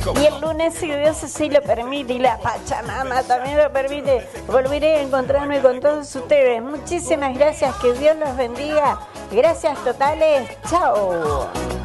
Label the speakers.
Speaker 1: Y el lunes, si Dios así lo permite y la Pachamama también lo permite, volveré a encontrarme con todos ustedes. Muchísimas gracias, que Dios los bendiga. Gracias totales. Chao.